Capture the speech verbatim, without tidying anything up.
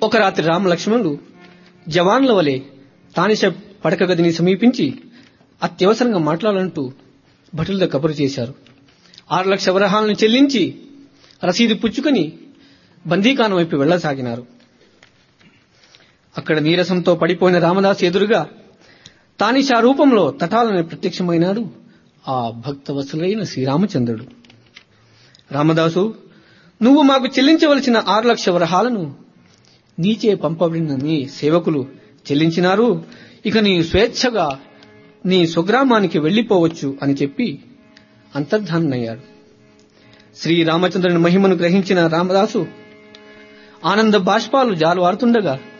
ఒక రాత్రి రామ లక్ష్మణులు జవాన్ల వలె తానిష పడక గదిని సమీపించి అత్యవసరంగా మాట్లాడాలంటూ భటులతో కబురు చేశారు. ఆరు లక్షల వరహాలను చెల్లించి రసీదు పుచ్చుకొని బందీకానం వైపు వెళ్లసాగినారు. అక్కడ నీరసంతో పడిపోయిన రామదాసు ఎదురుగా తానిషా రూపంలో తటాలని ప్రత్యక్షమైనాడు ఆ భక్తవత్సలైన శ్రీరామచంద్రుడు. రామదాసు, నువ్వు మాకు చెల్లించవలసిన ఆరు లక్షల వరహాలను నీచే పంపబడిన నీ సేవకులు చెల్లించినారు. ఇక నీ స్వేచ్ఛగా నీ స్వగ్రామానికి వెళ్లిపోవచ్చు అని చెప్పి అంతర్ధానయ్యాడు. శ్రీరామచంద్రుని మహిమను గ్రహించిన రామదాసు ఆనంద బాష్పాలు జాలువారుతుండగా